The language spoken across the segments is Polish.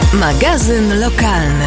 Magazyn lokalny.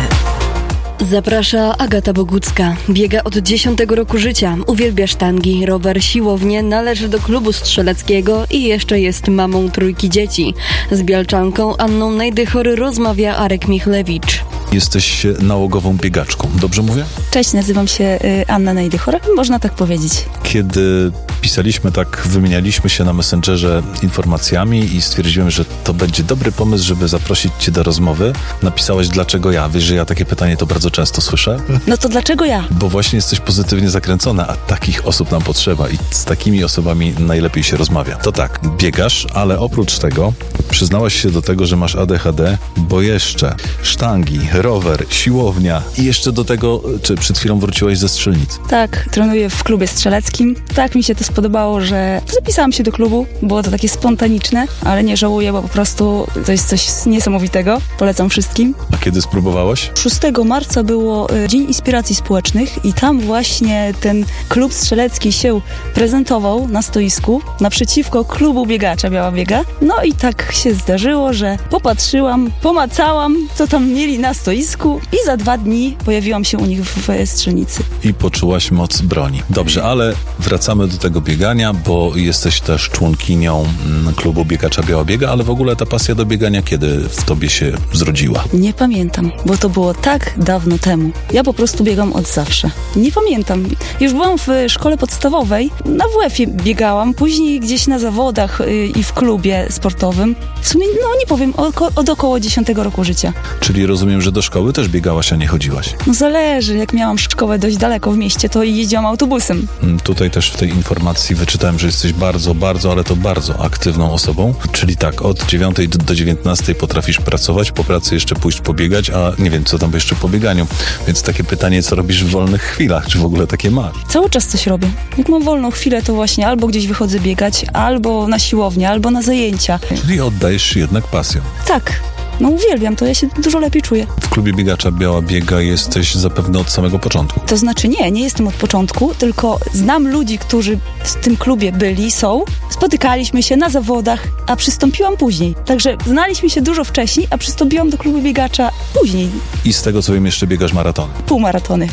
Zaprasza Agata Bogucka. Biega od 10 roku życia. Uwielbia sztangi, rower, siłownię, należy do klubu strzeleckiego i jeszcze jest mamą 3 dzieci. Z Bialczanką Anną Najdychor rozmawia Arek Michlewicz. Jesteś nałogową biegaczką, dobrze mówię? Cześć, nazywam się Anna Najdychor, można tak powiedzieć. Kiedy pisaliśmy, tak wymienialiśmy się na Messengerze informacjami i stwierdziłem, że to będzie dobry pomysł, żeby zaprosić Cię do rozmowy. Napisałaś dlaczego ja. Wiesz, że ja takie pytanie to bardzo często słyszę? No to dlaczego ja? Bo właśnie jesteś pozytywnie zakręcona, a takich osób nam potrzeba i z takimi osobami najlepiej się rozmawia. To tak, biegasz, ale oprócz tego przyznałaś się do tego, że masz ADHD, bo jeszcze sztangi, rower, siłownia i jeszcze do tego, czy przed chwilą wróciłaś ze strzelnicy? Tak, trenuję w klubie strzeleckim. Tak mi się to spodobało, że zapisałam się do klubu. Było to takie spontaniczne, ale nie żałuję, bo po prostu to jest coś niesamowitego. Polecam wszystkim. A kiedy spróbowałaś? 6 marca było Dzień Inspiracji Społecznych i tam właśnie ten klub strzelecki się prezentował na stoisku naprzeciwko klubu biegacza Biała Biega. No i tak się zdarzyło, że popatrzyłam, pomacałam, co tam mieli na stoisku i za 2 dni pojawiłam się u nich w strzelnicy. I poczułaś moc broni. Dobrze, ale wracamy do tego biegania, bo jesteś też członkinią klubu biegacza Biała Biega, ale w ogóle ta pasja do biegania kiedy w tobie się zrodziła? Nie pamiętam, bo to było tak dawno temu. Ja po prostu biegam od zawsze. Nie pamiętam. Już byłam w szkole podstawowej, na WF-ie biegałam, później gdzieś na zawodach i w klubie sportowym. W sumie, nie powiem, od około 10 roku życia. Czyli rozumiem, że do szkoły też biegałaś, a nie chodziłaś? No zależy. Jak miałam szkołę dość daleko w mieście, to jeździłam autobusem. Tutaj też w tej informacji wyczytałem, że jesteś bardzo, ale to bardzo aktywną osobą. Czyli tak, od 9 do 19 potrafisz pracować, po pracy jeszcze pójść pobiegać, a nie wiem, co tam jeszcze po bieganiu. Więc takie pytanie, co robisz w wolnych chwilach? Czy w ogóle takie masz? Cały czas coś robię. Jak mam wolną chwilę, to właśnie albo gdzieś wychodzę biegać, albo na siłownię, albo na zajęcia. Czyli oddajesz się jednak pasją. Tak. Uwielbiam to, ja się dużo lepiej czuję. W klubie biegacza Biała Biega jesteś zapewne od samego początku. To znaczy nie jestem od początku, tylko znam ludzi, którzy w tym klubie są, spotykaliśmy się na zawodach, a przystąpiłam później. Także znaliśmy się dużo wcześniej, a przystąpiłam do klubu biegacza później. I z tego, co wiem, jeszcze biegasz maratony. Półmaratony.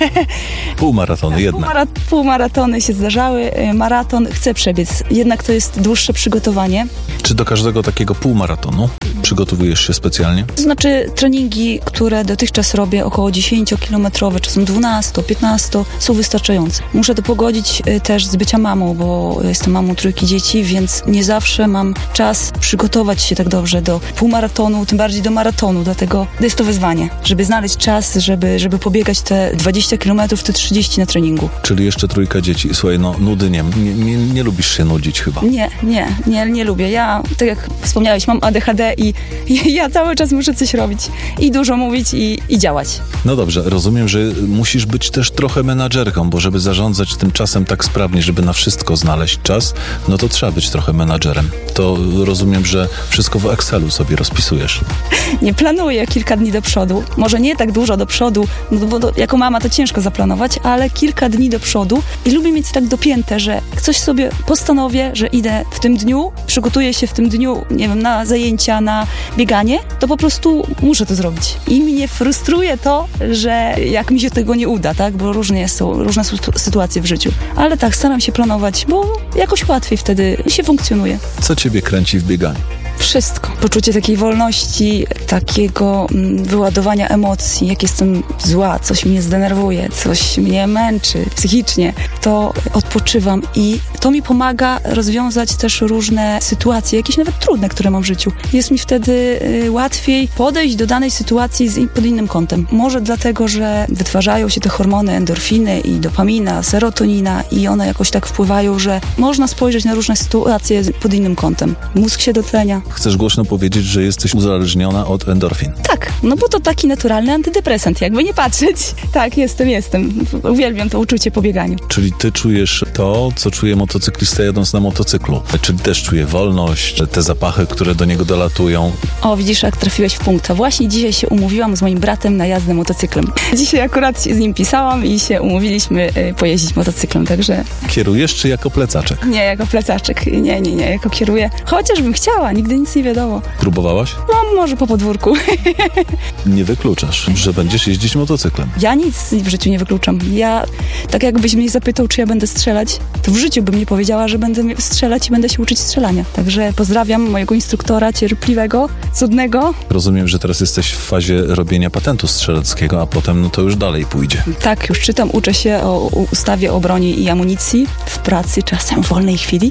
Półmaratony jednak. Półmaratony się zdarzały, maraton chcę przebiec, jednak to jest dłuższe przygotowanie. Czy do każdego takiego półmaratonu przygotowujesz się specjalnie? To znaczy treningi, które dotychczas robię, około 10-kilometrowe, czasem 12, 15, są wystarczające. Muszę to pogodzić też z bycia mamą, bo jestem mamą 3 dzieci, więc nie zawsze mam czas przygotować się tak dobrze do półmaratonu, tym bardziej do maratonu, dlatego jest to wyzwanie, żeby znaleźć czas, żeby pobiegać te 20 kilometrów, te 30 na treningu. Czyli jeszcze 3 dzieci. Słuchaj, nudy nie lubisz się nudzić chyba. Nie lubię. Ja, tak jak wspomniałeś, mam ADHD i ja cały czas muszę coś robić i dużo mówić i działać. No dobrze, rozumiem, że musisz być też trochę menadżerką, bo żeby zarządzać tym czasem tak sprawnie, żeby na wszystko znaleźć czas, no to trzeba być trochę menadżerem. To rozumiem, że wszystko w Excelu sobie rozpisujesz. Nie planuję kilka dni do przodu. Może nie tak dużo do przodu, bo jako mama to ciężko zaplanować, ale kilka dni do przodu i lubię mieć tak dopięte, że coś sobie postanowię, że idę w tym dniu, przygotuję się w tym dniu, nie wiem, na zajęcia, na bieganie, to po prostu muszę to zrobić. I mnie frustruje to, że jak mi się tego nie uda, tak? Bo różne sytuacje w życiu. Ale tak, staram się planować, bo jakoś łatwiej wtedy się funkcjonuje. Co ciebie kręci w bieganiu? Wszystko. Poczucie takiej wolności, takiego wyładowania emocji, jak jestem zła, coś mnie zdenerwuje, coś mnie męczy psychicznie, to odpoczywam i to mi pomaga rozwiązać też różne sytuacje, jakieś nawet trudne, które mam w życiu. Jest mi wtedy łatwiej podejść do danej sytuacji pod innym kątem. Może dlatego, że wytwarzają się te hormony endorfiny i dopamina, serotonina i one jakoś tak wpływają, że można spojrzeć na różne sytuacje pod innym kątem. Mózg się dotlenia. Chcesz głośno powiedzieć, że jesteś uzależniona od endorfin? Tak, bo to taki naturalny antydepresant, jakby nie patrzeć. Tak, jestem. Uwielbiam to uczucie po bieganiu. Czyli ty czujesz to, co czuje motocyklista jadąc na motocyklu. Czyli też czuje wolność, te zapachy, które do niego dolatują. O, widzisz, jak trafiłeś w punkt. A właśnie dzisiaj się umówiłam z moim bratem na jazdę motocyklem. Dzisiaj akurat z nim pisałam i się umówiliśmy pojeździć motocyklem, także... Kierujesz czy jako plecaczek? Nie, jako plecaczek. Nie, jako kieruję. Chociaż bym chciała, nigdy nigdy nic nie wiadomo. Próbowałaś? No, może po podwórku. Nie wykluczasz, że będziesz jeździć motocyklem. Ja nic w życiu nie wykluczam. Ja, tak jakbyś mnie zapytał, czy ja będę strzelać, to w życiu bym nie powiedziała, że będę strzelać i będę się uczyć strzelania. Także pozdrawiam mojego instruktora cierpliwego, cudnego. Rozumiem, że teraz jesteś w fazie robienia patentu strzeleckiego, a potem no to już dalej pójdzie. Tak, już czytam, uczę się o ustawie o broni i amunicji w pracy, czasem w wolnej chwili.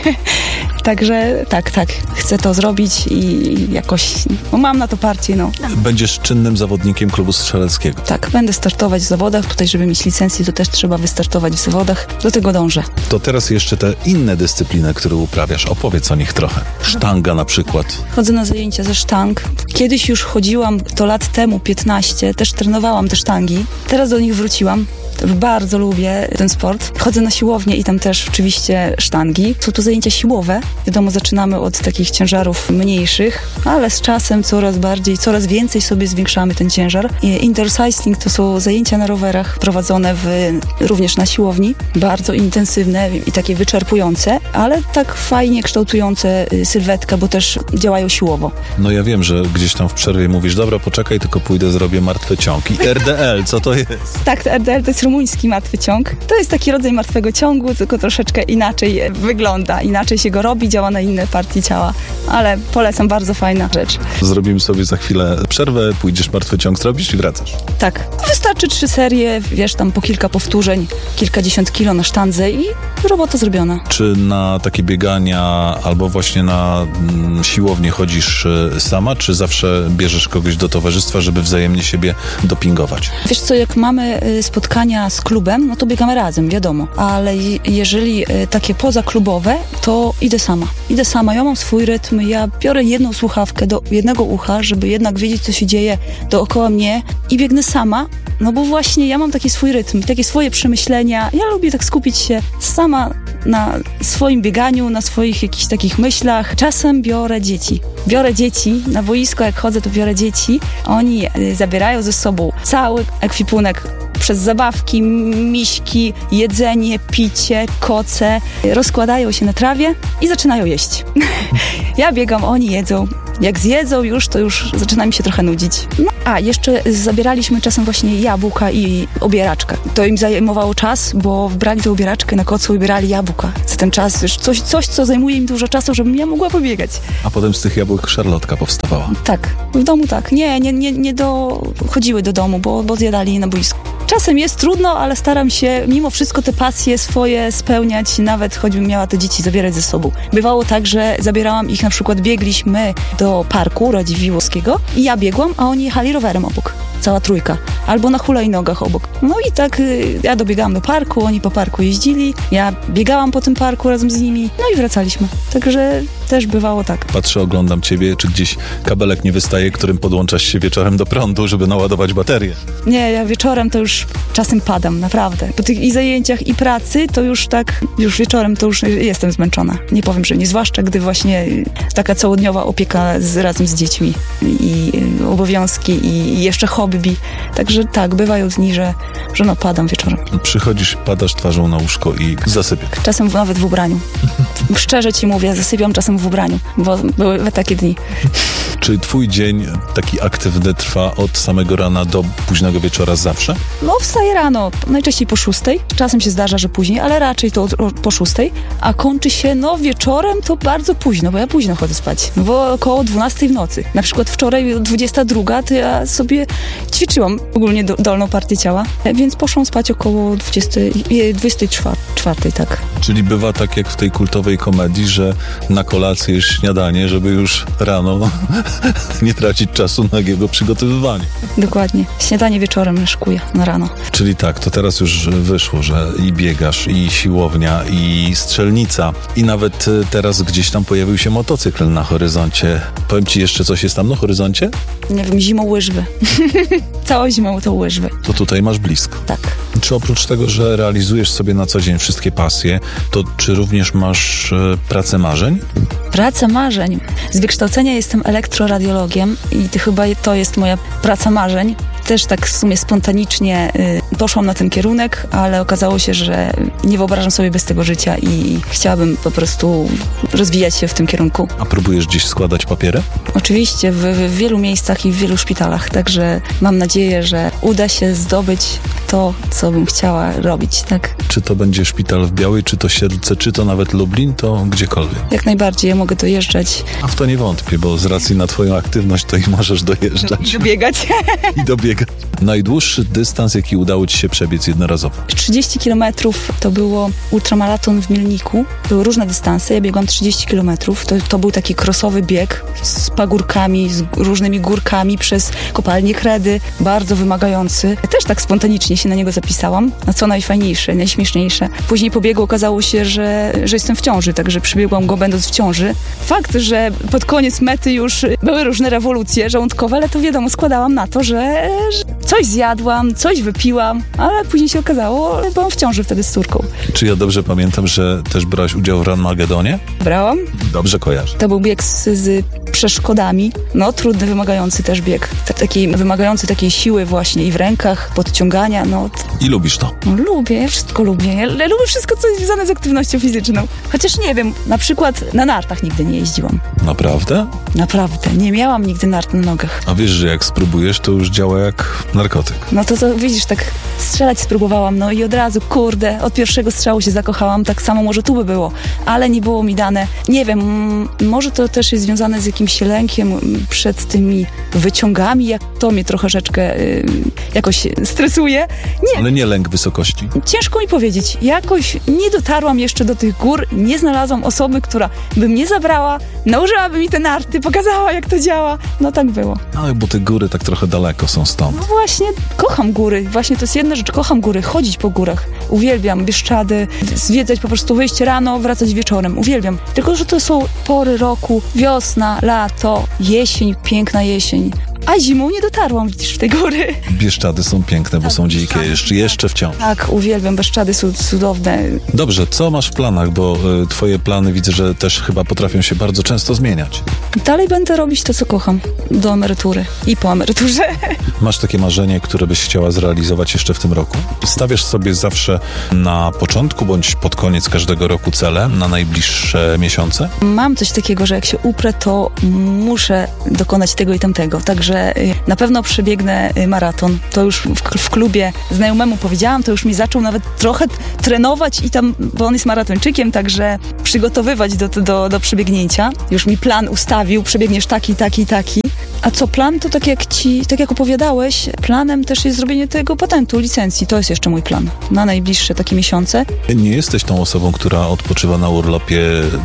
Także tak, chcę to zrobić i jakoś, mam na to parcie, Będziesz czynnym zawodnikiem klubu strzeleckiego. Tak, będę startować w zawodach. Tutaj, żeby mieć licencję, to też trzeba wystartować w zawodach. Do tego dążę. To teraz jeszcze te inne dyscypliny, które uprawiasz. Opowiedz o nich trochę. Sztanga na przykład. Chodzę na zajęcia ze sztang. Kiedyś już chodziłam, to lat temu, 15, też trenowałam te sztangi. Teraz do nich wróciłam. Bardzo lubię ten sport. Chodzę na siłownię i tam też oczywiście sztangi. Są to zajęcia siłowe. Wiadomo, zaczynamy od takich ciężarów mniejszych, ale z czasem coraz więcej sobie zwiększamy ten ciężar. Intercycling to są zajęcia na rowerach prowadzone również na siłowni. Bardzo intensywne i takie wyczerpujące, ale tak fajnie kształtujące sylwetkę, bo też działają siłowo. No ja wiem, że gdzieś tam w przerwie mówisz, dobra, poczekaj, tylko pójdę, zrobię martwy ciąg. I RDL, co to jest? Tak, to RDL to jest rumuński martwy ciąg. To jest taki rodzaj martwego ciągu, tylko troszeczkę inaczej wygląda. Inaczej się go robi, działa na inne partie ciała. Ale polecam, bardzo fajna rzecz. Zrobimy sobie za chwilę przerwę, pójdziesz martwy ciąg zrobisz i wracasz. Tak. Wystarczy 3 serie, tam po kilka powtórzeń, kilkadziesiąt kilo na sztandze i robota zrobiona. Czy na takie biegania albo właśnie na siłownię chodzisz sama, czy zawsze bierzesz kogoś do towarzystwa, żeby wzajemnie siebie dopingować? Wiesz co, jak mamy spotkania z klubem, no to biegamy razem, wiadomo. Ale jeżeli takie pozaklubowe, to idę sama. Ja mam swój rytm, ja biorę jedną słuchawkę do jednego ucha, żeby jednak wiedzieć, co się dzieje dookoła mnie i biegnę sama, no bo właśnie ja mam taki swój rytm, takie swoje przemyślenia. Ja lubię tak skupić się sama na swoim bieganiu, na swoich jakichś takich myślach. Czasem biorę dzieci. Na boisko jak chodzę, to biorę dzieci. Oni zabierają ze sobą cały ekwipunek przez zabawki, miśki, jedzenie, picie, koce. Rozkładają się na trawie i zaczynają jeść. Ja biegam, oni jedzą. Jak zjedzą już, to już zaczyna mi się trochę nudzić. A jeszcze zabieraliśmy czasem właśnie jabłka i obieraczkę. To im zajmowało czas, bo brali tę obieraczkę na kocu i ubierali jabłka. Za ten czas już coś, co zajmuje im dużo czasu, żebym ja mogła pobiegać. A potem z tych jabłek szarlotka powstawała. Tak, w domu tak. Nie chodziły do domu, bo zjadali je na boisku. Czasem jest trudno, ale staram się mimo wszystko te pasje swoje spełniać, nawet choćbym miała te dzieci zabierać ze sobą. Bywało tak, że zabierałam ich, na przykład biegliśmy do parku Radziwiłłowskiego i ja biegłam, a oni jechali rowerem obok. Cała trójka. Albo na hulajnogach obok. No i tak ja dobiegałam do parku, oni po parku jeździli, ja biegałam po tym parku razem z nimi, no i wracaliśmy. Także też bywało tak. Patrzę, oglądam ciebie, czy gdzieś kabelek nie wystaje, którym podłączasz się wieczorem do prądu, żeby naładować baterię. Nie, ja wieczorem to już czasem padam, naprawdę. Po tych i zajęciach, i pracy, to już tak, już wieczorem to już jestem zmęczona. Nie powiem, że nie, zwłaszcza gdy właśnie taka całodniowa opieka razem z dziećmi i obowiązki i jeszcze hobby. Także tak, bywają dni, że padam wieczorem. Przychodzisz, padasz twarzą na łóżko i zasypiasz. Czasem nawet w ubraniu. Szczerze ci mówię, zasypiam czasem w ubraniu, bo były takie dni. Czy twój dzień taki aktywny trwa od samego rana do późnego wieczora zawsze? No, wstaję rano, najczęściej po 6:00. Czasem się zdarza, że później, ale raczej to po 6:00. A kończy się, wieczorem to bardzo późno, bo ja późno chodzę spać. Bo około 12:00 w nocy. Na przykład wczoraj 22:00, to ja sobie ćwiczyłam ogólnie dolną partię ciała, więc poszłam spać około 24:00, tak. Czyli bywa tak jak w tej kultowej komedii, że na kolację jest śniadanie, żeby już rano nie tracić czasu na jego przygotowywanie. Dokładnie. Śniadanie wieczorem szykuję na rano. Czyli tak, to teraz już wyszło, że i biegasz, i siłownia, i strzelnica, i nawet teraz gdzieś tam pojawił się motocykl na horyzoncie. Powiem ci, jeszcze coś jest tam na horyzoncie? Nie wiem, zimą łyżwy. Całą zimą to łyżwy. To tutaj masz blisko. Tak. Czy oprócz tego, że realizujesz sobie na co dzień wszystkie pasje, to czy również masz pracę marzeń? Pracę marzeń. Z wykształcenia jestem elektroradiologiem i chyba to jest moja praca marzeń. też tak w sumie spontanicznie poszłam na ten kierunek, ale okazało się, że nie wyobrażam sobie bez tego życia i chciałabym po prostu rozwijać się w tym kierunku. A próbujesz gdzieś składać papiery? Oczywiście w wielu miejscach i w wielu szpitalach, także mam nadzieję, że uda się zdobyć to, co bym chciała robić, tak? Czy to będzie szpital w Białej, czy to Siedlce, czy to nawet Lublin, to gdziekolwiek? Jak najbardziej, ja mogę dojeżdżać. A w to nie wątpię, bo z racji na twoją aktywność to i możesz dojeżdżać. I dobiegać. I dobiegać. Najdłuższy dystans, jaki udało ci się przebiec jednorazowo? 30 kilometrów to było ultramaraton w Mielniku. Były różne dystanse, ja biegłam 30 kilometrów. To był taki crossowy bieg z pagórkami, z różnymi górkami przez kopalnię Kredy. Bardzo wymagający. Ja też tak spontanicznie się na niego zapisałam. A co najfajniejsze, najśmieszniejsze. Później po biegu okazało się, że jestem w ciąży, także przybiegłam go będąc w ciąży. Fakt, że pod koniec mety już były różne rewolucje żołądkowe, ale to wiadomo, składałam na to, że coś zjadłam, coś wypiłam, ale później się okazało, że byłam w ciąży wtedy z córką. Czy ja dobrze pamiętam, że też brałaś udział w Ranmagedonie? Brałam. Dobrze kojarzę. To był bieg z przeszkodami. No, trudny, wymagający też bieg. Wymagający takiej siły właśnie i w rękach, podciągania, no. I lubisz to? No, lubię, ja wszystko lubię. Ja lubię wszystko, co jest związane z aktywnością fizyczną. Chociaż nie wiem, na przykład na nartach nigdy nie jeździłam. Naprawdę? Naprawdę. Nie miałam nigdy nart na nogach. A wiesz, że jak spróbujesz, to już działa jak narkotyk. No to widzisz, tak strzelać spróbowałam, no i od razu, kurde, od pierwszego strzału się zakochałam, tak samo może tu by było, ale nie było mi dane. Nie wiem, może to też jest związane z jakimś lękiem przed tymi wyciągami, jak to mnie troszeczkę jakoś stresuje. Nie. Ale nie lęk wysokości? Ciężko mi powiedzieć. Jakoś nie dotarłam jeszcze do tych gór, nie znalazłam osoby, która by mnie zabrała, nałożyłaby mi te narty, pokazała, jak to działa. No tak było. Ale bo te góry tak trochę daleko są stąd. No właśnie, kocham góry. Właśnie to jest jedna rzecz, kocham góry, chodzić po górach. Uwielbiam Bieszczady, zwiedzać po prostu, wyjść rano, wracać wieczorem. Uwielbiam. Tylko, że to są pory roku, wiosna, lato, jesień, piękna jesień. A zimą nie dotarłam, widzisz, w te góry. Bieszczady są piękne, bo są dzikie, jeszcze wciąż. Tak, uwielbiam, Bieszczady są cudowne. Dobrze, co masz w planach, bo twoje plany widzę, że też chyba potrafią się bardzo często zmieniać. Dalej będę robić to, co kocham, do emerytury i po emeryturze. Masz takie marzenie, które byś chciała zrealizować jeszcze w tym roku? Stawiasz sobie zawsze na początku bądź pod koniec każdego roku cele na najbliższe miesiące? Mam coś takiego, że jak się uprę, to muszę dokonać tego i tamtego, także na pewno przebiegnę maraton. To już w klubie znajomemu powiedziałam, to już mi zaczął nawet trochę trenować i tam, bo on jest maratończykiem, także przygotowywać do przebiegnięcia. Już mi plan ustawił, przebiegniesz taki, taki, taki. A co plan, to tak jak opowiadałeś, planem też jest zrobienie tego patentu, licencji. To jest jeszcze mój plan na najbliższe takie miesiące. Nie jesteś tą osobą, która odpoczywa na urlopie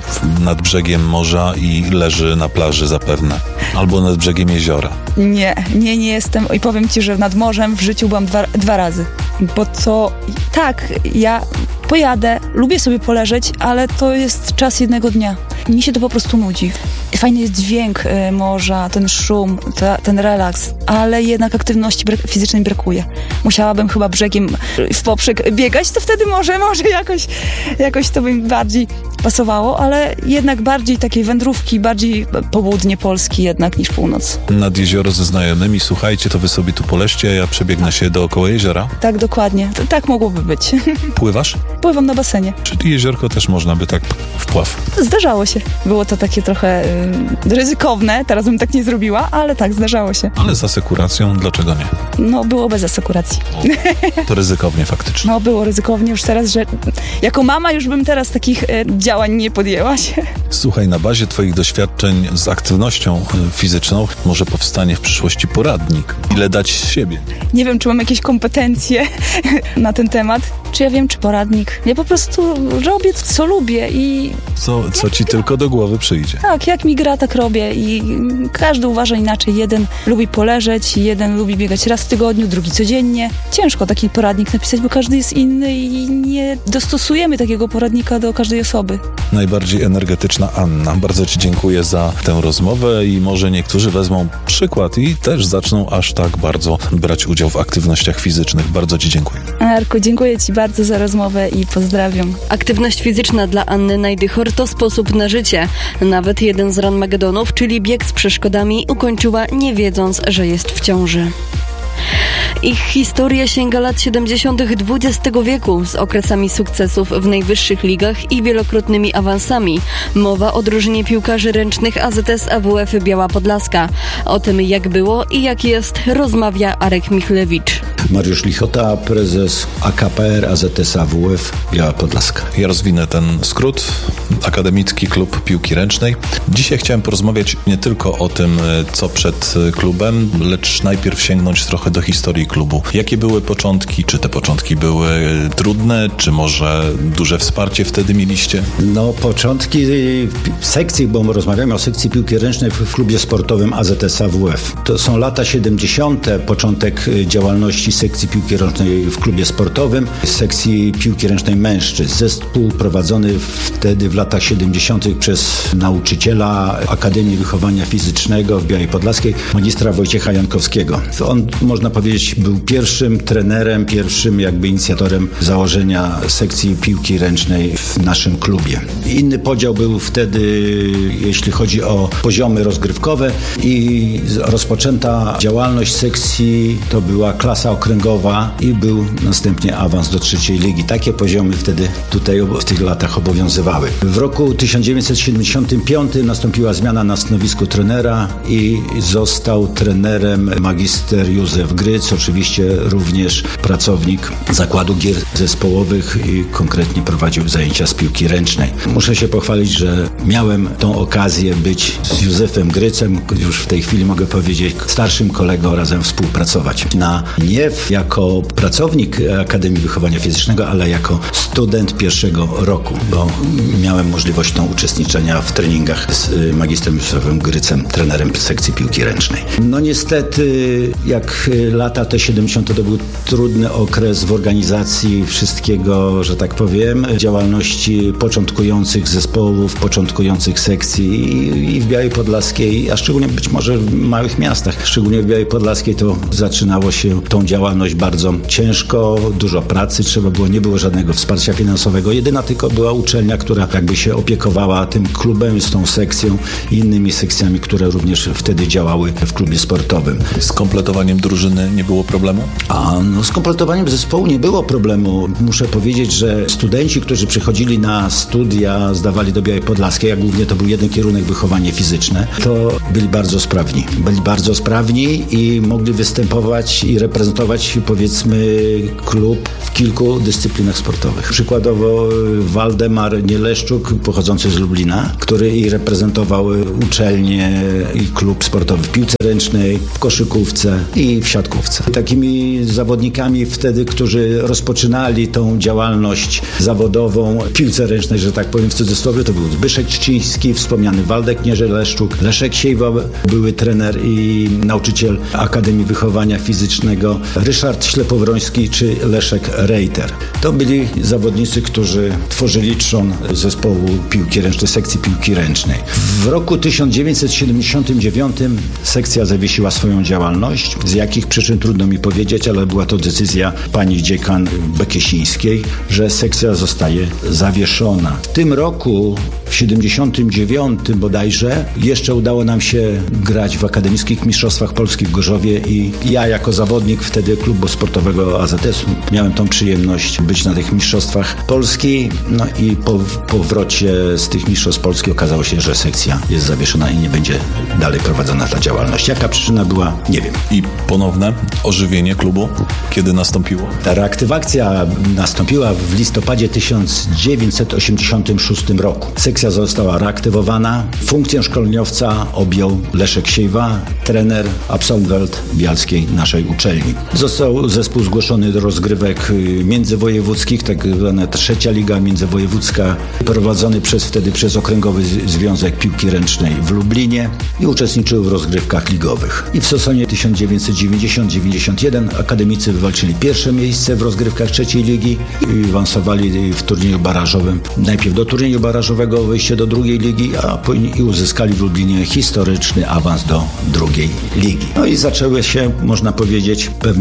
nad brzegiem morza i leży na plaży zapewne. Albo nad brzegiem jeziora. Nie jestem. I powiem ci, że nad morzem w życiu byłam dwa razy. Bo to tak, ja pojadę, lubię sobie poleżeć, ale to jest czas jednego dnia. Mi się to po prostu nudzi. Fajny jest dźwięk morza, ten szum, ten relaks, ale jednak aktywności fizycznej brakuje. Musiałabym chyba brzegiem w poprzek biegać, to wtedy może jakoś to by mi bardziej pasowało, ale jednak bardziej takiej wędrówki, bardziej południe Polski jednak niż północ. Nad jezioro ze znajomymi, słuchajcie, to wy sobie tu poleżcie, a ja przebiegnę się dookoła jeziora? Tak, dokładnie. Tak mogłoby być. Pływasz? Pływam na basenie. Czyli jeziorko też można by tak wpław? Zdarzało się. Było to takie trochę ryzykowne, teraz bym tak nie zrobiła, ale tak, zdarzało się. Ale z asekuracją, dlaczego nie? No, było bez asekuracji. To ryzykownie faktycznie. No, było ryzykownie już teraz, że jako mama już bym teraz takich działań nie podjęła się. Słuchaj, na bazie twoich doświadczeń z aktywnością fizyczną może powstanie w przyszłości poradnik. Ile dać z siebie? Nie wiem, czy mam jakieś kompetencje na ten temat. Czy ja wiem, czy poradnik. Ja po prostu robię, co lubię i... Co ci tylko do głowy przyjdzie. Tak, jak mi gra, tak robię i każdy uważa inaczej. Jeden lubi poleżeć, jeden lubi biegać raz w tygodniu, drugi codziennie. Ciężko taki poradnik napisać, bo każdy jest inny i nie dostosujemy takiego poradnika do każdej osoby. Najbardziej energetyczna Anna. Bardzo ci dziękuję za tę rozmowę i może niektórzy wezmą przykład i też zaczną aż tak bardzo brać udział w aktywnościach fizycznych. Bardzo ci dziękuję. Arku, dziękuję ci bardzo za rozmowę i pozdrawiam. Aktywność fizyczna dla Anny Najdychor to sposób na życie. Nawet jeden z Ranmagedonów, czyli bieg z przeszkodami, ukończyła nie wiedząc, że jest w ciąży. Ich historia sięga lat 70. XX wieku z okresami sukcesów w najwyższych ligach i wielokrotnymi awansami. Mowa o drużynie piłkarzy ręcznych AZS AWF Biała Podlaska. O tym, jak było i jak jest, rozmawia Arek Michlewicz. Mariusz Lichota, prezes AKPR AZS AWF Biała Podlaska. Ja rozwinę ten skrót. Akademicki Klub Piłki Ręcznej. Dzisiaj chciałem porozmawiać nie tylko o tym, co przed klubem, lecz najpierw sięgnąć trochę do historii klubu. Jakie były początki? Czy te początki były trudne? Czy może duże wsparcie wtedy mieliście? No, początki sekcji, bo rozmawiamy o sekcji piłki ręcznej w klubie sportowym AZS AWF. To są lata 70., początek działalności sekcji piłki ręcznej w klubie sportowym, sekcji piłki ręcznej mężczyzn. Zespół prowadzony wtedy w latach 70. przez nauczyciela Akademii Wychowania Fizycznego w Białej Podlaskiej, magistra Wojciecha Jankowskiego. On, można powiedzieć, był pierwszym trenerem, pierwszym jakby inicjatorem założenia sekcji piłki ręcznej w naszym klubie. Inny podział był wtedy, jeśli chodzi o poziomy rozgrywkowe, i rozpoczęta działalność sekcji to była klasa okręgowa i był następnie awans do trzeciej ligi. Takie poziomy wtedy tutaj w tych latach obowiązywały. W roku 1975 nastąpiła zmiana na stanowisku trenera i został trenerem magister Józef Gryc, oczywiście również pracownik Zakładu Gier Zespołowych i konkretnie prowadził zajęcia z piłki ręcznej. Muszę się pochwalić, że miałem tą okazję być z Józefem Grycem, już w tej chwili mogę powiedzieć, starszym kolegą, razem współpracować. Nie jako pracownik Akademii Wychowania Fizycznego, ale jako student pierwszego roku, bo miałem możliwość uczestniczenia w treningach z magistrem Józefem Grycem, trenerem sekcji piłki ręcznej. No niestety, jak lata te 70. to był trudny okres w organizacji wszystkiego, że tak powiem, działalności początkujących zespołów, początkujących sekcji i w Białej Podlaskiej, a szczególnie być może w małych miastach, szczególnie w Białej Podlaskiej to zaczynało się tą działalność bardzo ciężko, dużo pracy trzeba było, nie było żadnego wsparcia finansowego, jedyna tylko była uczelnia, która jakby się opiekowała tym klubem, z tą sekcją i innymi sekcjami, które również wtedy działały w klubie sportowym. Z kompletowaniem drużyny nie było problemu? Z kompletowaniem zespołu nie było problemu. Muszę powiedzieć, że studenci, którzy przychodzili na studia, zdawali do Białej Podlaskiej, a głównie to był jeden kierunek, wychowanie fizyczne, to byli bardzo sprawni. Byli bardzo sprawni i mogli występować i reprezentować, powiedzmy, klub w kilku dyscyplinach sportowych. Przykładowo Waldemar Nieleszczuk, pochodzący z Lublina, który i reprezentował uczelnię i klub sportowy w piłce ręcznej, w koszykówce i w siatkówce. Takimi zawodnikami wtedy, którzy rozpoczynali tą działalność zawodową w piłce ręcznej, że tak powiem w cudzysłowie, to był Zbyszek Czciński, wspomniany Waldek Nieleszczuk, Leszek Siejwa, były trener i nauczyciel Akademii Wychowania Fizycznego, Ryszard Ślepowroński czy Leszek Rejter. To byli zawodnicy, którzy tworzyli trzon zespołu piłki ręcznej, sekcji piłki ręcznej. W roku 1979 sekcja zawiesiła swoją działalność. Z jakich przyczyn trudno mi powiedzieć, ale była to decyzja pani dziekan Bekiesińskiej, że sekcja zostaje zawieszona. W tym roku, w 79 bodajże, jeszcze udało nam się grać w Akademickich Mistrzostwach Polski w Gorzowie i ja jako zawodnik wtedy klubu sportowego AZS-u miałem tą przyjemność być na tych Mistrzostwach Polski. No i po powrocie z tych Mistrzostw Polski okazało się, że sekcja jest zawieszona i nie będzie dalej prowadzona ta działalność. Jaka przyczyna była? Nie wiem. I ponowne ożywienie klubu kiedy nastąpiło? Ta reaktywacja nastąpiła w listopadzie 1986 roku. Sekcja została reaktywowana. Funkcję szkoleniowca objął Leszek Siejwa, trener, absolwent bialskiej naszej uczelni. Został zespół zgłoszony do rozgrywek międzywojewódzkich, tak zwana trzecia liga międzywojewódzka, prowadzony wtedy przez Okręgowy Związek Piłki Ręcznej w Lublinie i uczestniczył w rozgrywkach ligowych. I w sezonie 1990-91 akademicy wywalczyli pierwsze miejsce w rozgrywkach trzeciej ligi i awansowali w turnieju barażowym. Najpierw do turnieju barażowego, wejście do drugiej ligi, a później i uzyskali w Lublinie historyczny awans do drugiej ligi. No i zaczęły się, można powiedzieć, pewne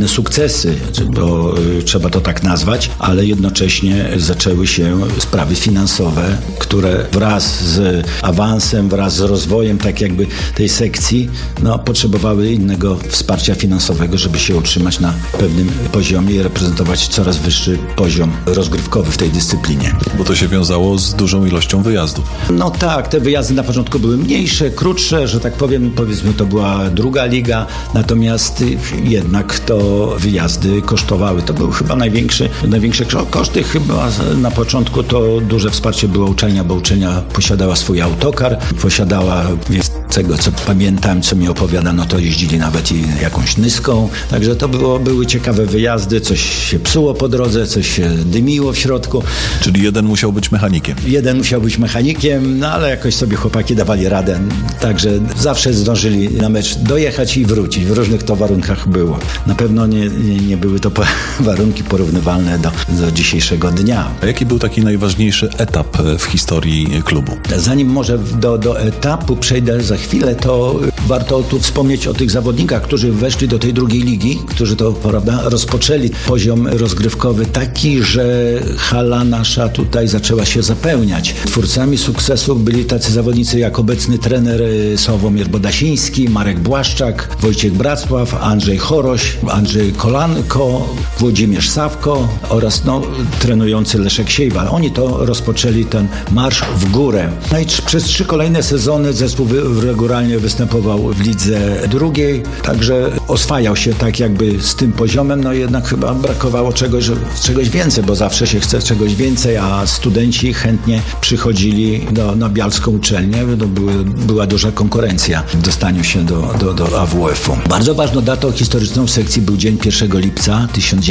pewne sukcesy, bo trzeba to tak nazwać, ale jednocześnie zaczęły się sprawy finansowe, które wraz z awansem, wraz z rozwojem tak jakby tej sekcji, potrzebowały innego wsparcia finansowego, żeby się utrzymać na pewnym poziomie i reprezentować coraz wyższy poziom rozgrywkowy w tej dyscyplinie. Bo to się wiązało z dużą ilością wyjazdów. No tak, te wyjazdy na początku były mniejsze, krótsze, że tak powiem, powiedzmy to była druga liga, natomiast jednak to wyjazdy kosztowały. To był chyba największe koszty. Chyba na początku to duże wsparcie było uczelnia, bo uczelnia posiadała swój autokar, posiadała, z tego co pamiętam, co mi opowiadano, to jeździli nawet i jakąś nyską, także to były ciekawe wyjazdy, coś się psuło po drodze, coś się dymiło w środku. Czyli jeden musiał być mechanikiem. Jeden musiał być mechanikiem, ale jakoś sobie chłopaki dawali radę, także zawsze zdążyli na mecz dojechać i wrócić. W różnych to warunkach było. Na pewno nie były to warunki porównywalne do dzisiejszego dnia. A jaki był taki najważniejszy etap w historii klubu? Zanim może do etapu przejdę za chwilę, to warto tu wspomnieć o tych zawodnikach, którzy weszli do tej drugiej ligi, którzy to, prawda, rozpoczęli poziom rozgrywkowy taki, że hala nasza tutaj zaczęła się zapełniać. Twórcami sukcesów byli tacy zawodnicy jak obecny trener Sławomir Bodasiński, Marek Błaszczak, Wojciech Bracław, Andrzej Choroś, Andrzej Kolanko, Włodzimierz Sawko oraz trenujący Leszek Siejwal. Oni to rozpoczęli ten marsz w górę. No i przez 3 kolejne sezony zespół regularnie występował w lidze drugiej, także oswajał się tak jakby z tym poziomem, jednak chyba brakowało czegoś więcej, bo zawsze się chce czegoś więcej, a studenci chętnie przychodzili na bialską uczelnię, była duża konkurencja w dostaniu się do AWF-u. Bardzo ważną datą historyczną w sekcji był dzień 1 lipca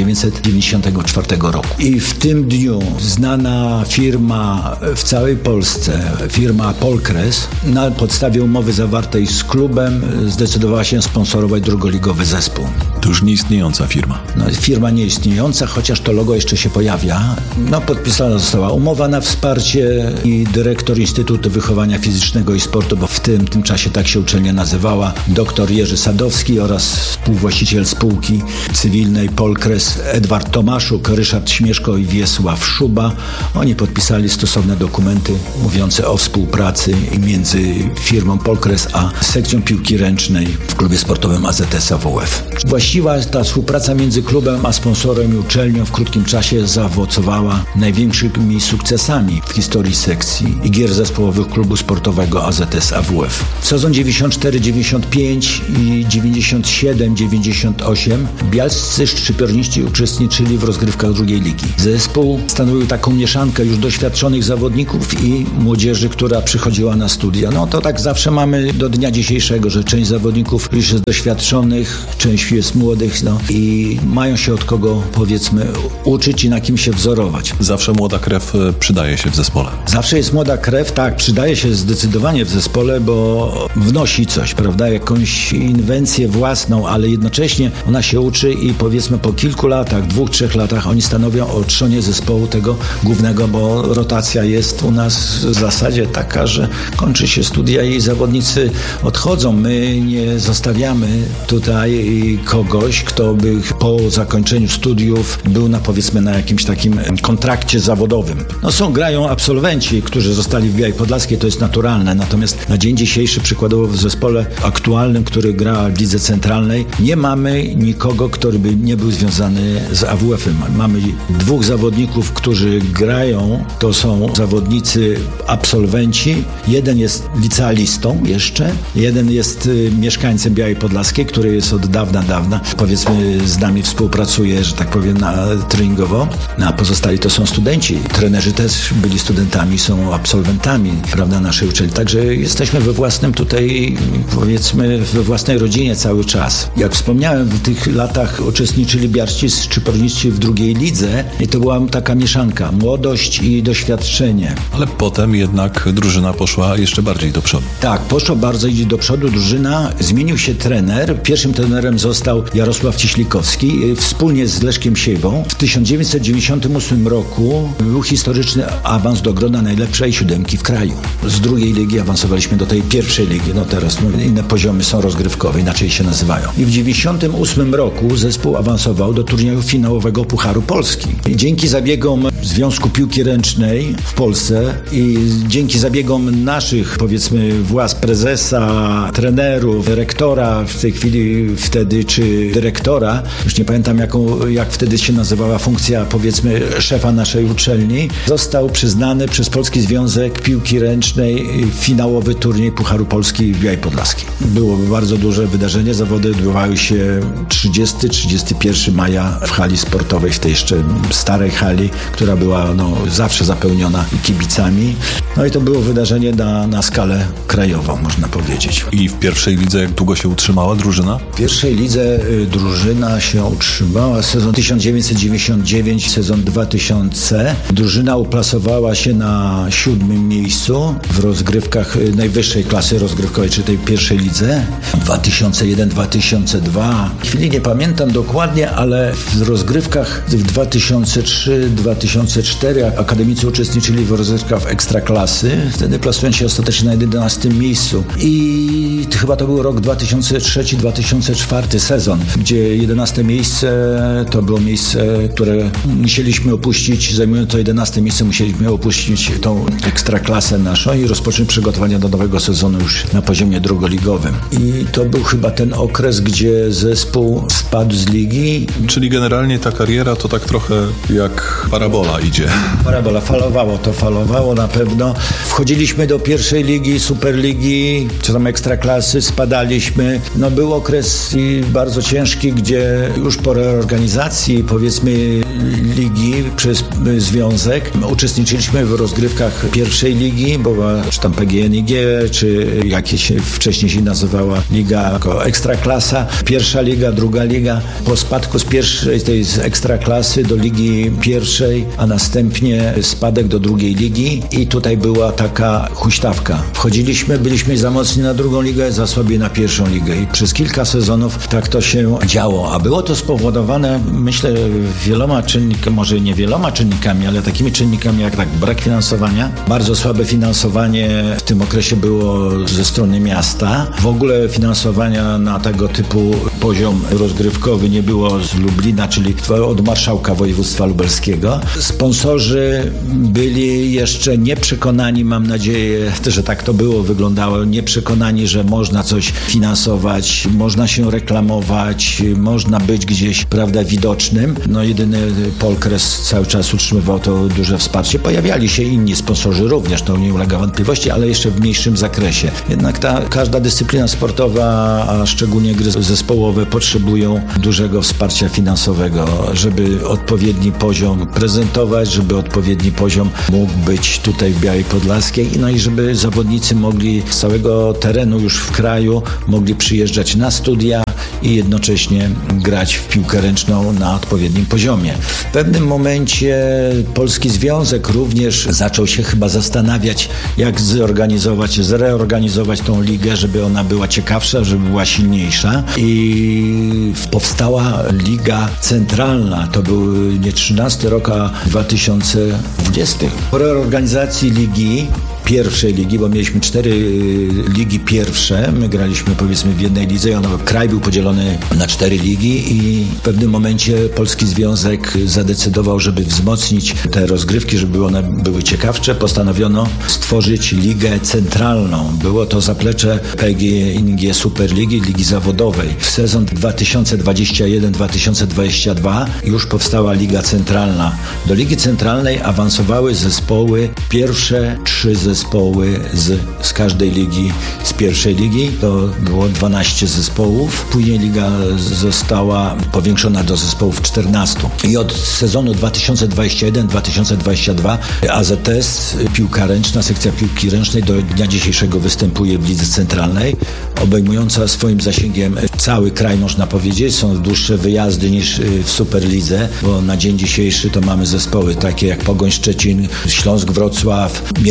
1994 roku. I w tym dniu znana firma w całej Polsce, firma Polkres, na podstawie umowy zawartej z klubem zdecydowała się sponsorować drugoligowy zespół. To już nieistniejąca firma. Firma nieistniejąca, chociaż to logo jeszcze się pojawia. Podpisana została umowa na wsparcie i dyrektor Instytutu Wychowania Fizycznego i Sportu, bo w tym czasie tak się uczelnia nazywała, dr Jerzy Sadowski oraz współwłaściciel spółki cywilnej Polkres Edward Tomaszuk, Ryszard Śmieszko i Wiesław Szuba. Oni podpisali stosowne dokumenty mówiące o współpracy między firmą Polkres a sekcją piłki ręcznej w klubie sportowym AZS AWF. Właściwa ta współpraca między klubem a sponsorem i uczelnią w krótkim czasie zaowocowała największymi sukcesami w historii sekcji i gier zespołowych klubu sportowego AZS AWF. Sezon 94-95 i 97-98 bialscy szczypiorniści uczestniczyli w rozgrywkach drugiej ligi. Zespół stanowił taką mieszankę już doświadczonych zawodników i młodzieży, która przychodziła na studia. To tak zawsze mamy do dnia dzisiejszego, że część zawodników już jest doświadczonych, część jest młodych i mają się od kogo, powiedzmy, uczyć i na kim się wzorować. Zawsze młoda krew przydaje się w zespole. Zawsze jest młoda krew, tak, przydaje się zdecydowanie w zespole, bo wnosi coś, prawda, jakąś inwencję własną, ale jednocześnie ona się uczy i powiedzmy po kilku latach, 2-3 latach oni stanowią o trzonie zespołu tego głównego, bo rotacja jest u nas w zasadzie taka, że kończy się studia i zawodnicy odchodzą. My nie zostawiamy tutaj kogoś, kto by po zakończeniu studiów był na jakimś takim kontrakcie zawodowym. Grają absolwenci, którzy zostali w Białej Podlaskiej, to jest naturalne, natomiast na dzień dzisiejszy przykładowo w zespole aktualnym, który gra w lidze centralnej, nie mamy nikogo, który by nie był związany z AWF-em. Mamy 2 zawodników, którzy grają, to są zawodnicy absolwenci, jeden jest licealistą jeszcze, jeden jest mieszkańcem Białej Podlaskiej, który jest od dawna, powiedzmy z nami współpracuje, że tak powiem, treningowo, a pozostali to są studenci. Trenerzy też byli studentami, są absolwentami, prawda, naszej uczelni. Także jesteśmy we własnym tutaj, powiedzmy, we własnej rodzinie cały czas. Jak wspomniałem, w tych latach uczestniczyli bialscy szczypiorniści w drugiej lidze i to była taka mieszanka, młodość i doświadczenie. Ale potem jednak drużyna poszła jeszcze bardziej do przodu. Tak, poszła bardziej do przodu drużyna, zmienił się trener. Pierwszym trenerem został Jarosław Ciślikowski wspólnie z Leszkiem Siejwą. W 1998 roku był historyczny awans do grona najlepszej 7 w kraju. Z drugiej ligi awansowaliśmy do tej pierwszej ligi. Teraz inne poziomy są rozgrywkowe, inaczej się nazywają. I w 1998 roku zespół awansował do turnieju finałowego Pucharu Polski. Dzięki zabiegom Związku Piłki Ręcznej w Polsce i dzięki zabiegom naszych, powiedzmy, władz, prezesa, trenerów, dyrektora w tej chwili wtedy, czy dyrektora, już nie pamiętam jak wtedy się nazywała funkcja, powiedzmy, szefa naszej uczelni, został przyznany przez Polski Związek Piłki Ręcznej finałowy turniej Pucharu Polski w Białej Podlaskiej. Było bardzo duże wydarzenie, zawody odbywały się 30-31 maja w hali sportowej, w tej jeszcze starej hali, która była zawsze zapełniona kibicami. No i to było wydarzenie na skalę krajową, można powiedzieć. I w pierwszej lidze jak długo się utrzymała drużyna? W pierwszej lidze drużyna się utrzymała sezon 1999, sezon 2000. Drużyna uplasowała się na 7. miejscu w rozgrywkach najwyższej klasy rozgrywkowej, czy tej pierwszej lidze. 2001-2002. W chwili nie pamiętam dokładnie, ale w rozgrywkach w 2003-2004 akademicy uczestniczyli w rozgrywkach Ekstraklasy. Wtedy plasując się ostatecznie na 11. miejscu. I chyba to był rok 2003-2004 sezon, gdzie 11. miejsce to było miejsce, które musieliśmy opuścić. Zajmując to 11. miejsce musieliśmy opuścić tą Ekstraklasę naszą i rozpocząć przygotowania do nowego sezonu już na poziomie drugoligowym. I to był chyba ten okres, gdzie zespół spadł z ligi. Czyli generalnie ta kariera to tak trochę jak parabola idzie. Parabola, falowało na pewno. Wchodziliśmy do pierwszej ligi, superligi, czy tam ekstraklasy, spadaliśmy. Był okres bardzo ciężki, gdzie już po reorganizacji, powiedzmy, ligi przez związek uczestniczyliśmy w rozgrywkach pierwszej ligi, czy tam PGNiG, czy jakieś wcześniej się nazywała liga jako ekstraklasa, pierwsza liga, druga liga. Po spadku z pierwszej, tej z ekstraklasy do ligi pierwszej, a następnie spadek do drugiej ligi i tutaj była taka huśtawka. Wchodziliśmy, byliśmy za mocni na drugą ligę, za słabi na pierwszą ligę i przez kilka sezonów tak to się działo, a było to spowodowane, myślę, wieloma czynnikami, może nie wieloma czynnikami, ale takimi czynnikami jak brak finansowania. Bardzo słabe finansowanie w tym okresie było ze strony miasta. W ogóle finansowania na tego typu poziom rozgrywkowy nie było z Lublina, czyli od marszałka województwa lubelskiego. Sponsorzy byli jeszcze nieprzekonani, mam nadzieję, że tak to było, wyglądało, nieprzekonani, że można coś finansować, można się reklamować, można być gdzieś, prawda, widocznym. Jedyny Polkres cały czas utrzymywał to duże wsparcie. Pojawiali się inni sponsorzy również, to nie ulega wątpliwości, ale jeszcze w mniejszym zakresie. Jednak każda dyscyplina sportowa, a szczególnie gry zespołowe, potrzebują dużego wsparcia finansowego, żeby odpowiedni poziom prezentować, żeby odpowiedni poziom mógł być tutaj w Białej Podlaskiej, i żeby zawodnicy mogli z całego terenu już w kraju mogli przyjeżdżać na studia i jednocześnie grać w piłkę ręczną na odpowiednim poziomie. W pewnym momencie Polski Związek również zaczął się chyba zastanawiać, jak zreorganizować tą ligę, żeby ona była ciekawsza, żeby była silniejsza, i powstała Liga Centralna. To był nie 13 rok, a 2020. Po reorganizacji pierwszej ligi, bo mieliśmy 4 ligi pierwsze, my graliśmy, powiedzmy, w jednej lidze, kraj był podzielony na 4 ligi i w pewnym momencie Polski Związek zadecydował, żeby wzmocnić te rozgrywki, żeby one były ciekawsze, postanowiono stworzyć Ligę Centralną. Było to zaplecze PGNiG Superligi, Ligi Zawodowej. W sezon 2021-2022 już powstała Liga Centralna. Do Ligi Centralnej awansowały zespoły, pierwsze 3 zespoły z każdej ligi, z pierwszej ligi. To było 12 zespołów. Później liga została powiększona do zespołów 14. I od sezonu 2021-2022 AZS, piłka ręczna, sekcja piłki ręcznej do dnia dzisiejszego występuje w Lidze Centralnej, obejmująca swoim zasięgiem cały kraj, można powiedzieć. Są dłuższe wyjazdy niż w Superlidze, bo na dzień dzisiejszy to mamy zespoły takie jak Pogoń Szczecin, Śląsk Wrocław, Miedź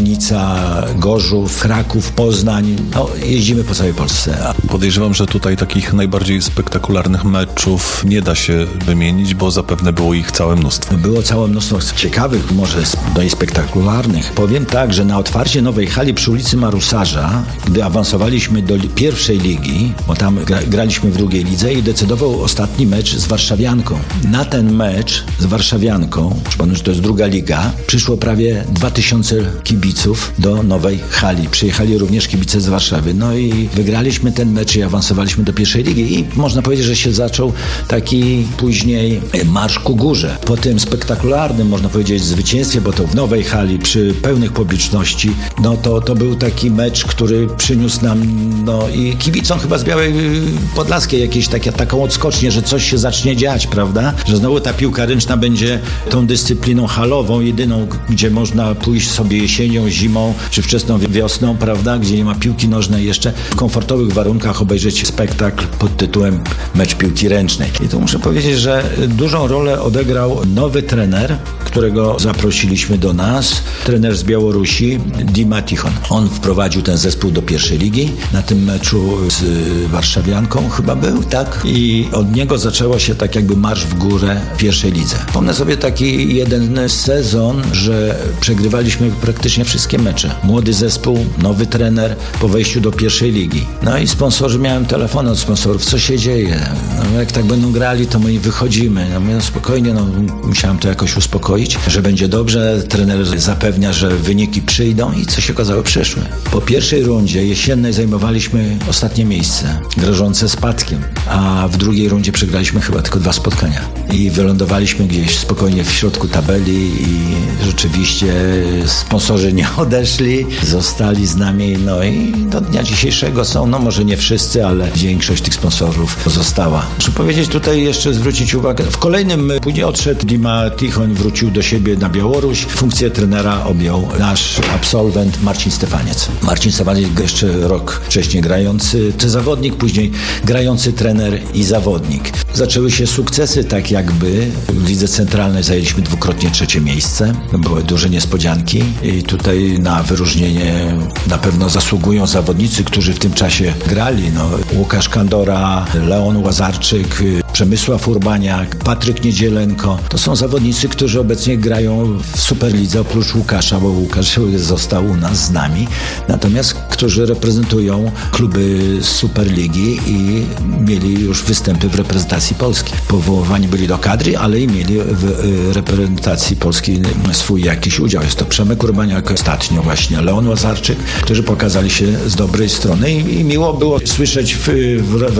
Legnica, Gorzów, Kraków, Poznań. No, jeździmy po całej Polsce. Podejrzewam, że tutaj takich najbardziej spektakularnych meczów nie da się wymienić, bo zapewne było ich całe mnóstwo. Było całe mnóstwo ciekawych, może i spektakularnych. Powiem tak, że na otwarcie nowej hali przy ulicy Marusarza, gdy awansowaliśmy do pierwszej ligi, bo tam graliśmy w drugiej lidze i decydował ostatni mecz z warszawianką. Na ten mecz z warszawianką, przypomnę, że to jest druga liga, przyszło prawie 2000 kibiców do nowej hali. Przyjechali również kibice z Warszawy. No i wygraliśmy ten mecz i awansowaliśmy do pierwszej ligi i można powiedzieć, że się zaczął taki później marsz ku górze. Po tym spektakularnym, można powiedzieć, zwycięstwie, bo to w nowej hali przy pełnych publiczności, no to był taki mecz, który przyniósł nam, no i kibicom chyba z Białej Podlaskiej taką odskocznię, że coś się zacznie dziać, prawda? Że znowu ta piłka ręczna będzie tą dyscypliną halową, jedyną, gdzie można pójść sobie jesienią, zimą, czy wczesną wiosną, prawda? Gdzie nie ma piłki nożnej jeszcze, w komfortowych warunkach obejrzeć spektakl pod tytułem Mecz piłki ręcznej. I tu muszę powiedzieć, że dużą rolę odegrał nowy trener, którego zaprosiliśmy do nas, trener z Białorusi, Dima Tichon. On wprowadził ten zespół do pierwszej ligi. Na tym meczu z warszawianką chyba był, tak? I od niego zaczęło się tak jakby marsz w górę w pierwszej lidze. Pomnę sobie taki jeden sezon, że przegrywaliśmy praktycznie wszystkie mecze. Młody zespół, nowy trener po wejściu do pierwszej ligi. No i sponsorzy, miałem telefon od sponsorów, co się dzieje? No, jak tak będą grali, to my wychodzimy. No spokojnie, musiałem to jakoś uspokoić, że będzie dobrze. Trener zapewnia, że wyniki przyjdą i co się okazało, przyszły. Po pierwszej rundzie jesiennej zajmowaliśmy ostatnie miejsce, grożące spadkiem, a w drugiej rundzie przegraliśmy chyba tylko 2 spotkania. I wylądowaliśmy gdzieś spokojnie w środku tabeli i rzeczywiście sponsorzy nie odeszli, zostali z nami, no i do dnia dzisiejszego są, no może nie wszyscy, ale większość tych sponsorów została. Muszę powiedzieć tutaj jeszcze, zwrócić uwagę, w kolejnym później odszedł Dima Tichoń, wrócił do siebie na Białoruś, funkcję trenera objął nasz absolwent Marcin Stefaniec. Marcin Stefaniec jeszcze rok wcześniej grający zawodnik, później grający trener i zawodnik. Zaczęły się sukcesy, tak jakby w lidze centralnej zajęliśmy 2-krotnie 3. miejsce. Były duże niespodzianki i tutaj na wyróżnienie na pewno zasługują zawodnicy, którzy w tym czasie grali. No, Łukasz Kandora, Leon Łazarczyk, Przemysław Urbaniak, Patryk Niedzielenko. To są zawodnicy, którzy obecnie grają w Superlidze, oprócz Łukasza, bo Łukasz został u nas z nami. Natomiast którzy reprezentują kluby z Superligi i mieli już występy w reprezentacji Polski. Powoływani byli do kadry, ale i mieli w reprezentacji Polski swój jakiś udział. Jest to Przemek Urbaniak, ostatnio właśnie Leon Łazarczyk, którzy pokazali się z dobrej strony i miło było słyszeć w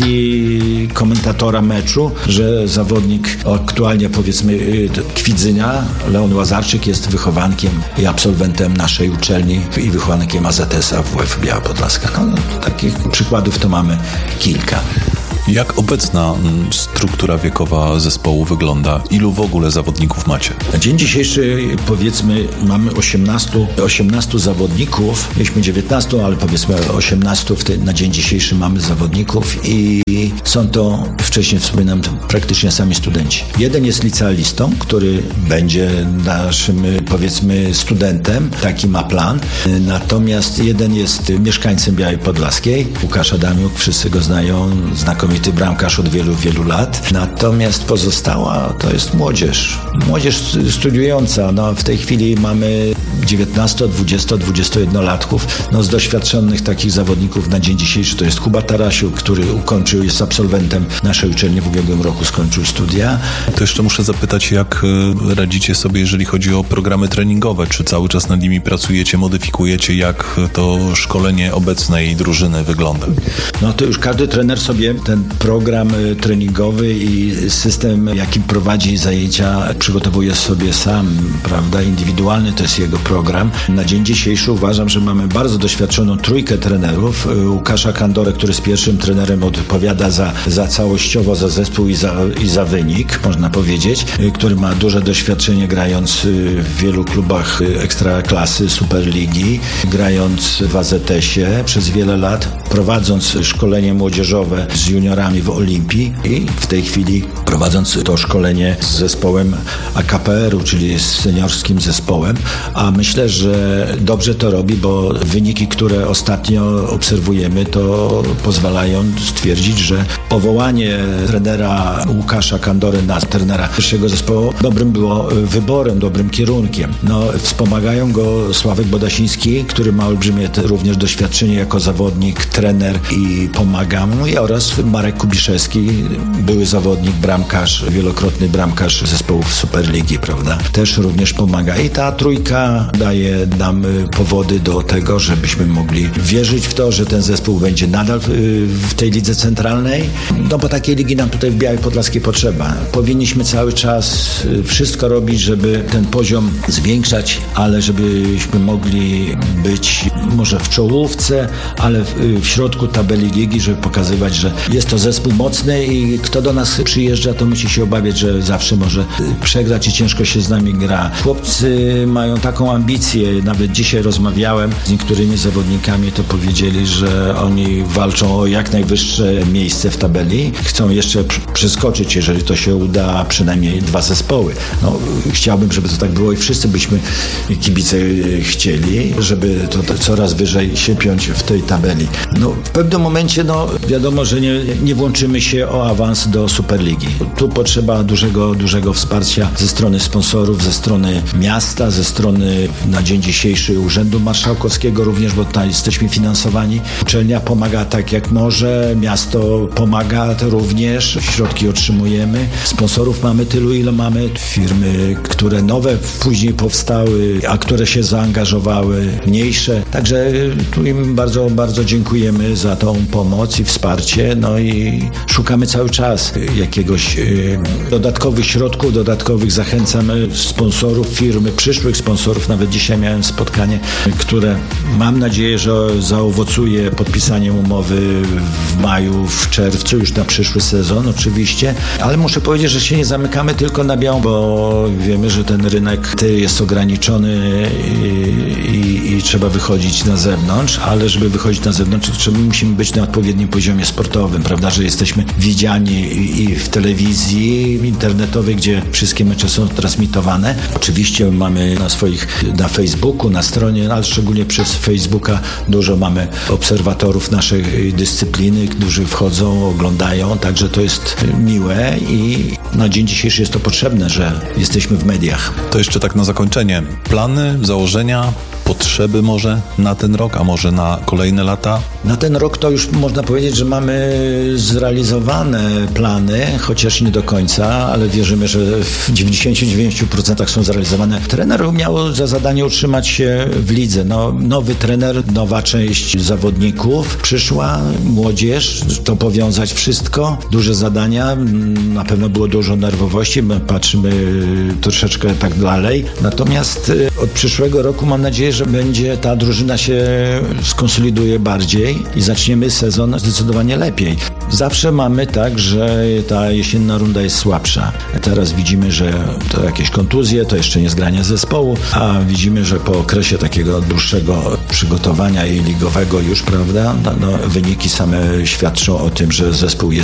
relacji komentatora meczu, że zawodnik aktualnie powiedzmy Kwidzynia, Leon Łazarczyk jest wychowankiem i absolwentem naszej uczelni i wychowankiem AZS-a WF Biała Podlaska. No, takich przykładów to mamy kilka. Jak obecna struktura wiekowa zespołu wygląda? Ilu w ogóle zawodników macie? Na dzień dzisiejszy powiedzmy mamy 18 zawodników. Mieliśmy 19, ale powiedzmy 18 na dzień dzisiejszy mamy zawodników i są to, wcześniej wspominam, praktycznie sami studenci. Jeden jest licealistą, który będzie naszym powiedzmy studentem, taki ma plan. Natomiast jeden jest mieszkańcem Białej Podlaskiej, Łukasz Adamiuk, wszyscy go znają, znakomity bramkarz od wielu, wielu lat. Natomiast pozostała to jest młodzież. Młodzież studiująca. No, w tej chwili mamy 19, 20, 21-latków. No, z doświadczonych takich zawodników na dzień dzisiejszy to jest Kuba Tarasiuk, który jest absolwentem naszej uczelni, w ubiegłym roku skończył studia. To jeszcze muszę zapytać, jak radzicie sobie, jeżeli chodzi o programy treningowe? Czy cały czas nad nimi pracujecie, modyfikujecie? Jak to szkolenie obecnej drużyny wygląda? No to już każdy trener sobie ten program treningowy i system, jakim prowadzi zajęcia, przygotowuje sobie sam, prawda? Indywidualny to jest jego program. Na dzień dzisiejszy uważam, że mamy bardzo doświadczoną trójkę trenerów. Łukasza Kandorę, który jest pierwszym trenerem, odpowiada za całościowo, za zespół i za wynik, można powiedzieć, który ma duże doświadczenie grając w wielu klubach ekstraklasy, Superligi, grając w AZS-ie przez wiele lat, prowadząc szkolenie młodzieżowe z juniorami w Olimpii i w tej chwili prowadząc to szkolenie z zespołem AKPR-u, czyli z seniorskim zespołem, a my myślę, że dobrze to robi, bo wyniki, które ostatnio obserwujemy, to pozwalają stwierdzić, że powołanie trenera Łukasza Kandory na trenera pierwszego zespołu dobrym było wyborem, dobrym kierunkiem. Wspomagają go Sławek Bodasiński, który ma olbrzymie również doświadczenie jako zawodnik, trener i pomaga mu, oraz Marek Kubiszewski, były zawodnik, bramkarz, wielokrotny bramkarz zespołów Superligi, prawda? Też również pomaga. I ta trójka daje nam powody do tego, żebyśmy mogli wierzyć w to, że ten zespół będzie nadal w tej lidze centralnej, bo takiej ligi nam tutaj w Białej Podlaskiej potrzeba. Powinniśmy cały czas wszystko robić, żeby ten poziom zwiększać, ale żebyśmy mogli być może w czołówce, ale w środku tabeli ligi, żeby pokazywać, że jest to zespół mocny i kto do nas przyjeżdża, to musi się obawiać, że zawsze może przegrać i ciężko się z nami gra. Chłopcy mają taką ambicję, nawet dzisiaj rozmawiałem z niektórymi zawodnikami, to powiedzieli, że oni walczą o jak najwyższe miejsce w tabeli. Chcą jeszcze przeskoczyć, jeżeli to się uda, przynajmniej 2 zespoły. Chciałbym, żeby to tak było i wszyscy byśmy, kibice, chcieli, żeby to coraz wyżej się piąć w tej tabeli. W pewnym momencie, wiadomo, że nie włączymy się o awans do Superligi. Tu potrzeba dużego wsparcia ze strony sponsorów, ze strony miasta, ze strony na dzień dzisiejszy Urzędu Marszałkowskiego również, bo tutaj jesteśmy finansowani. Uczelnia pomaga tak jak może, miasto pomaga również, środki otrzymujemy. Sponsorów mamy tylu, ile mamy. Firmy, które nowe później powstały, a które się zaangażowały, mniejsze. Także tu im bardzo, bardzo dziękujemy za tą pomoc i wsparcie. I szukamy cały czas jakiegoś dodatkowych środków, zachęcamy sponsorów, firmy, przyszłych sponsorów. Nawet dzisiaj miałem spotkanie, które mam nadzieję, że zaowocuje podpisaniem umowy w maju, w czerwcu, już na przyszły sezon oczywiście. Ale muszę powiedzieć, że się nie zamykamy tylko na Białą, bo wiemy, że ten rynek jest ograniczony i trzeba wychodzić na zewnątrz, ale żeby wychodzić na zewnątrz, to musimy być na odpowiednim poziomie sportowym, prawda, że jesteśmy widziani i w telewizji internetowej, gdzie wszystkie mecze są transmitowane. Oczywiście mamy na Facebooku, na stronie, ale szczególnie przez Facebooka dużo mamy obserwatorów naszej dyscypliny, którzy wchodzą, oglądają, także to jest miłe i na dzień dzisiejszy jest to potrzebne, że jesteśmy w mediach. To jeszcze tak na zakończenie. Plany, założenia, potrzeby może na ten rok, a może na kolejne lata? Na ten rok to już można powiedzieć, że mamy zrealizowane plany, chociaż nie do końca, ale wierzymy, że w 99% są zrealizowane. Trener miał za zadanie utrzymać się w lidze. Nowy trener, nowa część zawodników przyszła, młodzież, to powiązać wszystko, duże zadania, na pewno było dużo nerwowości, my patrzymy troszeczkę tak dalej. Natomiast od przyszłego roku mam nadzieję, że ta drużyna się skonsoliduje bardziej i zaczniemy sezon zdecydowanie lepiej. Zawsze mamy tak, że ta jesienna runda jest słabsza. Teraz widzimy, że to jakieś kontuzje, to jeszcze nie zgranie zespołu, a widzimy, że po okresie takiego dłuższego przygotowania i ligowego już, prawda, wyniki same świadczą o tym, że zespół jest